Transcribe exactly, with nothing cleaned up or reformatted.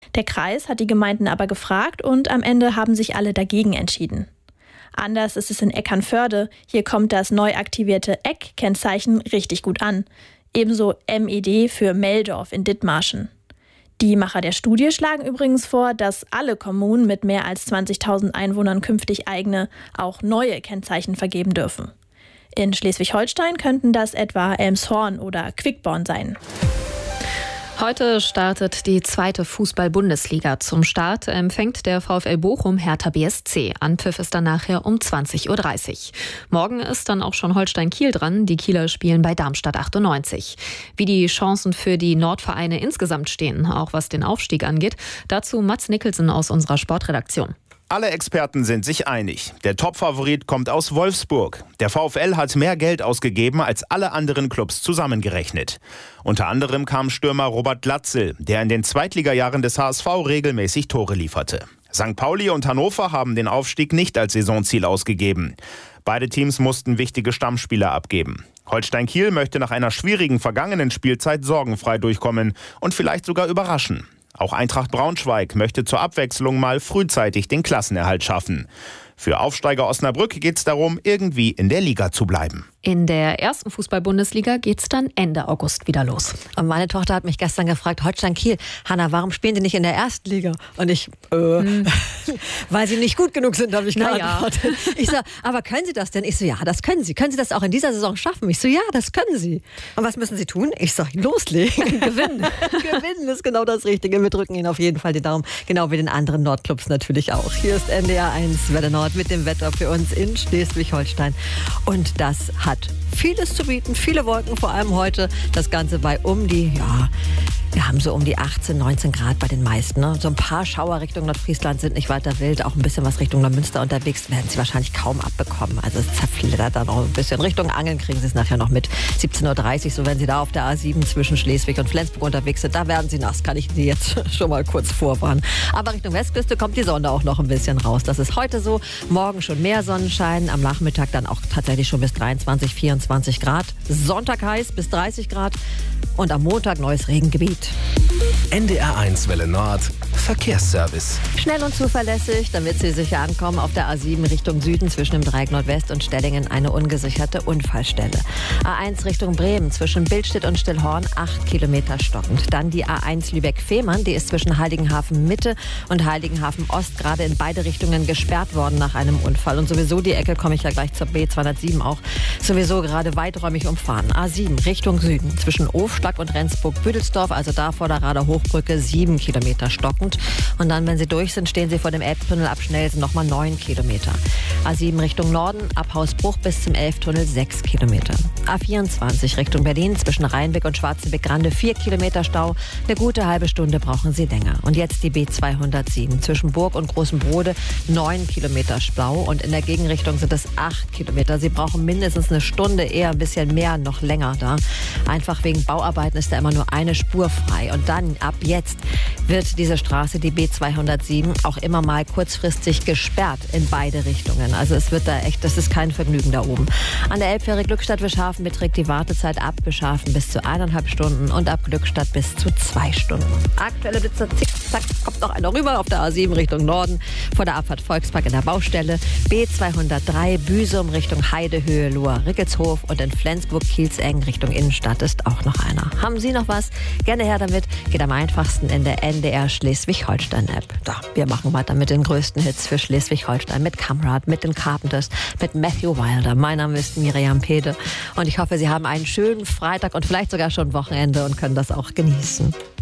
Der Kreis hat die Gemeinden aber gefragt und am Ende haben sich alle dagegen entschieden. Anders ist es in Eckernförde. Hier kommt das neu aktivierte Eck-Kennzeichen richtig gut an. Ebenso M E D für Meldorf in Dithmarschen. Die Macher der Studie schlagen übrigens vor, dass alle Kommunen mit mehr als zwanzigtausend Einwohnern künftig eigene, auch neue Kennzeichen vergeben dürfen. In Schleswig-Holstein könnten das etwa Elmshorn oder Quickborn sein. Heute startet die zweite Fußball-Bundesliga. Zum Start empfängt der VfL Bochum Hertha B S C. Anpfiff ist dann nachher um zwanzig Uhr dreißig. Morgen ist dann auch schon Holstein-Kiel dran. Die Kieler spielen bei Darmstadt achtundneunzig. Wie die Chancen für die Nordvereine insgesamt stehen, auch was den Aufstieg angeht, dazu Mats Nicholson aus unserer Sportredaktion. Alle Experten sind sich einig. Der Topfavorit kommt aus Wolfsburg. Der VfL hat mehr Geld ausgegeben als alle anderen Clubs zusammengerechnet. Unter anderem kam Stürmer Robert Glatzel, der in den Zweitligajahren des H S V regelmäßig Tore lieferte. Sankt Pauli und Hannover haben den Aufstieg nicht als Saisonziel ausgegeben. Beide Teams mussten wichtige Stammspieler abgeben. Holstein Kiel möchte nach einer schwierigen vergangenen Spielzeit sorgenfrei durchkommen und vielleicht sogar überraschen. Auch Eintracht Braunschweig möchte zur Abwechslung mal frühzeitig den Klassenerhalt schaffen. Für Aufsteiger Osnabrück geht es darum, irgendwie in der Liga zu bleiben. In der ersten Fußball-Bundesliga geht's dann Ende August wieder los. Und meine Tochter hat mich gestern gefragt, Holstein Kiel, Hanna, warum spielen die nicht in der ersten Liga? Und ich, äh, hm. weil sie nicht gut genug sind, habe ich geantwortet. Ja. Ich so, aber können sie das denn? Ich so, ja, das können sie. Können sie das auch in dieser Saison schaffen? Ich so, ja, das können sie. Und was müssen sie tun? Ich so, loslegen. Gewinnen. Gewinnen ist genau das Richtige. Wir drücken ihnen auf jeden Fall die Daumen, genau wie den anderen Nordclubs natürlich auch. Hier ist N D R eins Welle Nord mit dem Wetter für uns in Schleswig-Holstein. Und das hat vieles zu bieten, viele Wolken, vor allem heute. Das Ganze bei um die, ja, wir haben so um die achtzehn, neunzehn Grad bei den meisten. Ne? So ein paar Schauer Richtung Nordfriesland sind nicht weiter wild. Auch ein bisschen was Richtung Neumünster unterwegs werden sie wahrscheinlich kaum abbekommen. Also es zerflittert dann noch ein bisschen. Richtung Angeln kriegen sie es nachher noch mit. siebzehn Uhr dreißig, so wenn sie da auf der A sieben zwischen Schleswig und Flensburg unterwegs sind, da werden sie nass. Kann ich sie jetzt schon mal kurz vorwarnen. Aber Richtung Westküste kommt die Sonne auch noch ein bisschen raus. Das ist heute so. Morgen schon mehr Sonnenschein. Am Nachmittag dann auch tatsächlich schon bis dreiundzwanzig, vierundzwanzig Grad. Sonntag heiß bis dreißig Grad. Und am Montag neues Regengebiet. N D R eins Welle Nord Verkehrsservice. Schnell und zuverlässig, damit Sie sicher ankommen. Auf der A sieben Richtung Süden zwischen dem Dreieck Nordwest und Stellingen eine ungesicherte Unfallstelle. A eins Richtung Bremen zwischen Billstedt und Stillhorn acht Kilometer stockend. Dann die A eins Lübeck-Fehmarn, die ist zwischen Heiligenhafen Mitte und Heiligenhafen Ost gerade in beide Richtungen gesperrt worden nach einem Unfall. Und sowieso die Ecke, komme ich ja gleich zur B zweihundertsieben auch, sowieso gerade weiträumig umfahren. A sieben Richtung Süden zwischen Ofstack und Rendsburg-Büdelsdorf, also da vor der Rader Hochbrücke sieben Kilometer stockend. Und dann, wenn Sie durch sind, stehen Sie vor dem Elbtunnel ab Schnellsen nochmal neun Kilometer. A sieben Richtung Norden, ab Hausbruch bis zum Elbtunnel sechs Kilometer. A vierundzwanzig Richtung Berlin zwischen Rheinbeck und Schwarzenbeck-Grande vier Kilometer Stau. Eine gute halbe Stunde brauchen Sie länger. Und jetzt die B zweihundertsieben zwischen Burg und Großem Brode neun Kilometer Stau. Und in der Gegenrichtung sind es acht Kilometer. Sie brauchen mindestens eine Stunde, eher ein bisschen mehr, noch länger da. Einfach wegen Bauarbeiten ist da immer nur eine Spur frei. Und dann, ab jetzt, wird diese Straße, die B zweihundertsieben, auch immer mal kurzfristig gesperrt in beide Richtungen. Also es wird da echt, das ist kein Vergnügen da oben. An der Elbfähre Glückstadt-Wischhafen beträgt die Wartezeit ab Wischhafen bis zu eineinhalb Stunden und ab Glückstadt bis zu zwei Stunden. Aktuelle Blitzer, zick-zack, kommt noch einer rüber auf der A sieben Richtung Norden, vor der Abfahrt Volkspark in der Baustelle. B zweihundertdrei Büsum Richtung Heidehöhe, Lohr-Rickelshof und in Flensburg-Kielsengen Richtung Innenstadt ist auch noch einer. Haben Sie noch was? Gerne her damit. Geht am einfachsten in der N D R Schleswig-Holstein-App. Da, wir machen weiter mit den größten Hits für Schleswig-Holstein, mit Kamrad, mit den Carpenters, mit Matthew Wilder. Mein Name ist Miriam Pede und ich hoffe, Sie haben einen schönen Freitag und vielleicht sogar schon Wochenende und können das auch genießen.